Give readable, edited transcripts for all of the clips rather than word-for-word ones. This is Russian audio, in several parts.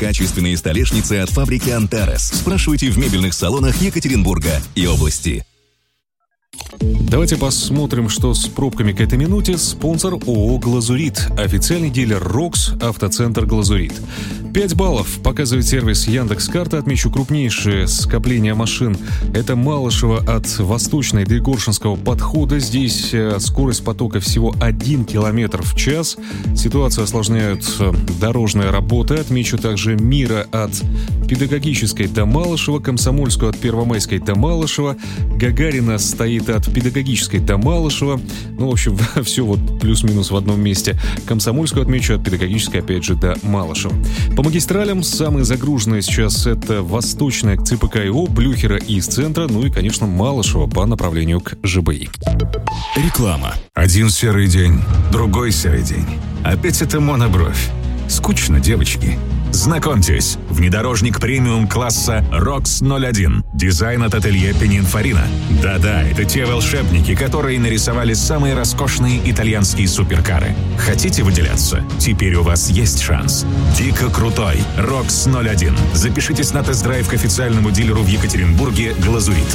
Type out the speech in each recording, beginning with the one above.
качественные столешницы от фабрики «Антарес». Спрашивайте в мебельных салонах Екатеринбурга и области. Давайте посмотрим, что с пробками к этой минуте. Спонсор ООО «Глазурит». Официальный дилер «Рокс», автоцентр «Глазурит». 5 баллов показывает сервис Яндекс.Карта. Отмечу крупнейшее скопление машин. Это Малышево от Восточной до Егоршинского подхода. Здесь скорость потока всего 1 км в час. Ситуацию осложняют дорожные работы. Отмечу также Мира от Педагогической до Малышева, Комсомольскую от Первомайской до Малышева, Гагарина стоит от Педагогической до Малышева. Ну, в общем, все вот плюс-минус в одном месте. Комсомольскую отмечу от Педагогической, опять же, до Малышева. По магистралям самые загруженные сейчас это Восточная к ЦПК-ИО, Блюхера из центра, ну и, конечно, Малышева по направлению к ЖБИ. Реклама. Один серый день, другой серый день. Опять это монобровь. Скучно, девочки. Знакомьтесь, внедорожник премиум-класса ROX 01. Дизайн от ателье Пининфарина. Да-да, это те волшебники, которые нарисовали самые роскошные итальянские суперкары. Хотите выделяться? Теперь у вас есть шанс. Дико крутой ROX 01. Запишитесь на тест-драйв к официальному дилеру в Екатеринбурге «Глазурит».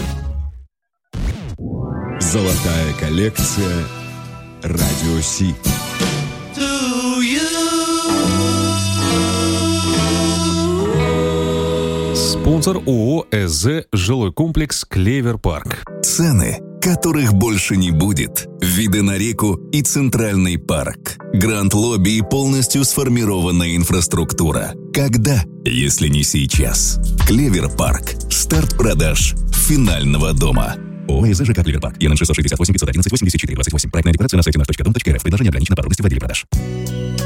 Золотая коллекция «Радио Си». Спонсор ООО «СЗ», жилой комплекс «Клевер Парк». Цены, которых больше не будет. Виды на реку и Центральный парк. Гранд-лобби и полностью сформированная инфраструктура. Когда, если не сейчас? Клевер Парк. Старт продаж финального дома. ООО «СЗ ЖК Клевер Парк». ЕНН 668 511 84 28. Проектная декларация на сайте naf.dom.rf. Предложение ограничено по трудности в отделе продаж.